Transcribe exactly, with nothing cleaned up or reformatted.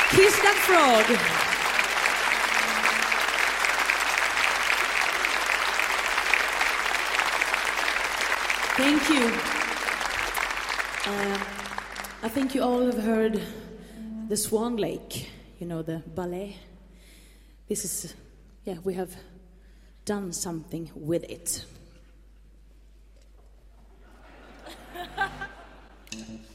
Kiss That Frog. Thank you. Uh, I think you all have heard the Swan Lake, you know, the ballet. This is, yeah, we have done something with it.